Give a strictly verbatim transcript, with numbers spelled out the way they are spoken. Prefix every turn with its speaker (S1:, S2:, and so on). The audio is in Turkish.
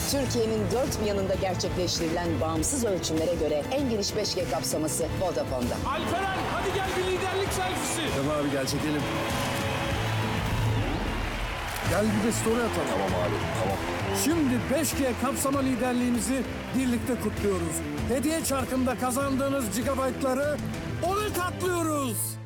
S1: Türkiye'nin dört bir yanında gerçekleştirilen bağımsız ölçümlere göre en geniş beş G kapsaması Vodafone'da.
S2: Alperen hadi gel bir liderlik selfisi.
S3: Tamam abi, gel çekelim. Gel bir de story atalım.
S4: Tamam abi, tamam.
S3: Şimdi beş G kapsama liderliğimizi birlikte kutluyoruz. Hediye çarkında kazandığınız gigabaytları ona katlıyoruz.